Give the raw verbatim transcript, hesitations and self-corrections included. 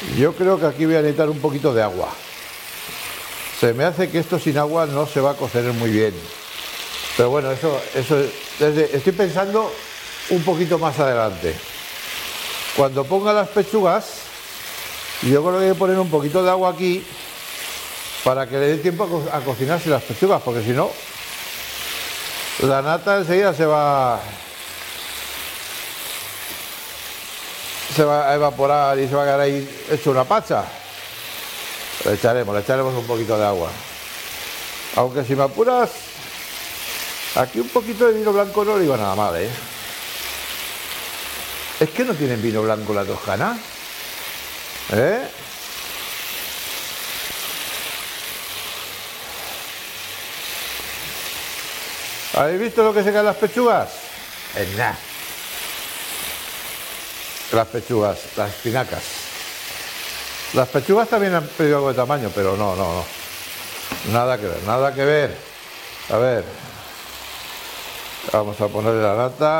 Yo creo que aquí voy a necesitar un poquito de agua. Se me hace que esto sin agua no se va a cocer muy bien. Pero bueno, eso, eso desde, estoy pensando un poquito más adelante. Cuando ponga las pechugas, yo creo que hay que poner un poquito de agua aquí para que le dé tiempo a, co a cocinarse las pechugas, porque si no, la nata enseguida se va, se va a evaporar y se va a quedar ahí hecho una pacha. Le echaremos, le echaremos un poquito de agua. Aunque si me apuras, aquí un poquito de vino blanco no le iba nada mal, ¿eh? Es que no tienen vino blanco la Toscana, ¿eh? ¿Habéis visto lo que se caen las pechugas? En nada. Las pechugas, las espinacas. Las pechugas también han perdido algo de tamaño, pero no, no, no. Nada que ver, nada que ver. A ver. Vamos a ponerle la nata.